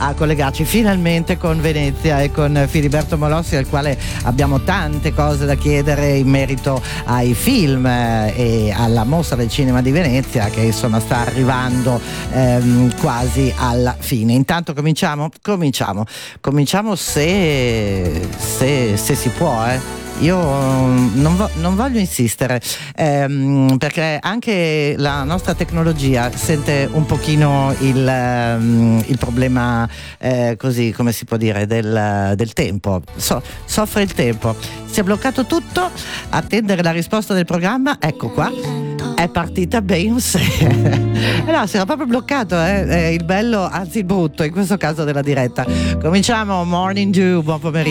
a collegarci finalmente con Venezia e con Filiberto Molossi, al quale abbiamo tante cose da chiedere in merito ai film e alla mostra del cinema di Venezia, che insomma sta arrivando quasi alla fine. Intanto cominciamo se si può, Io non voglio insistere, perché anche la nostra tecnologia sente un pochino il problema, così come si può dire, del tempo. Soffre il tempo. Si è bloccato tutto, attendere la risposta del programma, ecco qua. È partita Beyoncé. No, si era proprio bloccato, il bello, anzi il brutto, in questo caso della diretta. Cominciamo Morning Dew, buon pomeriggio.